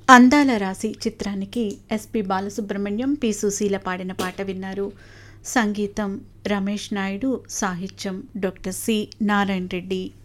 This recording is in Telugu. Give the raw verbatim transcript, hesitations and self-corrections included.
అందాల రాశి చిత్రానికి ఎస్పి బాలసుబ్రహ్మణ్యం, పి సుశీల పాడిన పాట విన్నారు. సంగీతం రమేష్ నాయుడు, సాహిత్యం డాక్టర్ సి నారాయణ రెడ్డి.